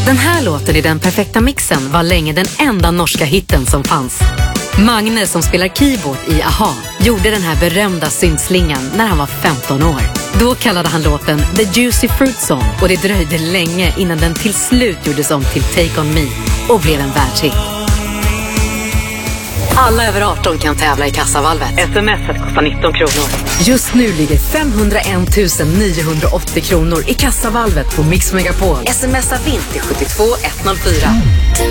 Den här låten i Den perfekta mixen var länge den enda norska hitten som fanns. Magne, som spelar keyboard i Aha, gjorde den här berömda syntslingan när han var 15 år. Då kallade han låten The Juicy Fruit Song och det dröjde länge innan den till slut gjordes om till Take On Me och blev en världshit. Alla över 18 kan tävla i kassavalvet. SMS kostar 19 kronor. Just nu ligger 501 980 kronor i kassavalvet på Mix Megapol. Smsa vint till 72104.